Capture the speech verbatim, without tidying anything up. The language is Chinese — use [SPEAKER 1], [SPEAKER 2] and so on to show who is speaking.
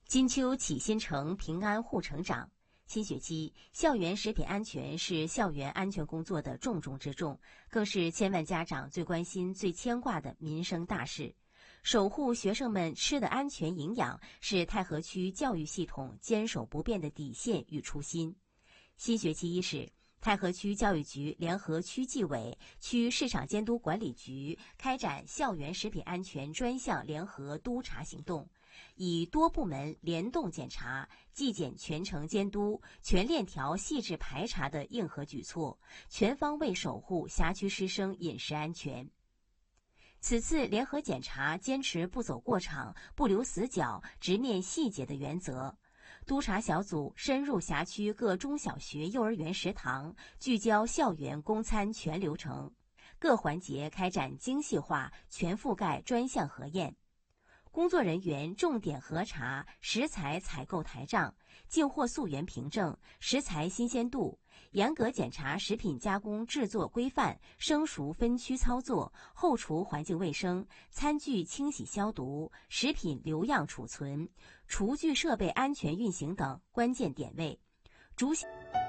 [SPEAKER 1] 金秋启新城，平安护成长。新学期，校园食品安全是校园安全工作的重中之重，更是千万家长最关心、最牵挂的民生大事。守护学生们吃的安全营养，是太和区教育系统坚守不变的底线与初心。新学期伊始，太和区教育局联合区纪委、区市场监督管理局开展校园食品安全专项联合督查行动，以多部门联动检查、纪检全程监督、全链条细致排查的硬核举措，全方位守护辖区师生饮食安全。此次联合检查坚持不走过场、不留死角、直面细节的原则。督查小组深入辖区各中小学、幼儿园食堂，聚焦校园供餐全流程，各环节开展精细化、全覆盖专项核验。工作人员重点核查食材采购台账、进货溯源凭证、食材新鲜度，严格检查食品加工制作规范、生熟分区操作、后厨环境卫生、餐具清洗消毒、食品留样储存、厨具设备安全运行等关键点位。主